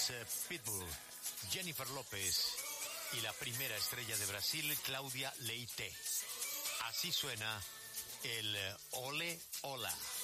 Los Pitbull, Jennifer López y la primera estrella de Brasil, Cláudia Leite. Así suena el Ole Ola.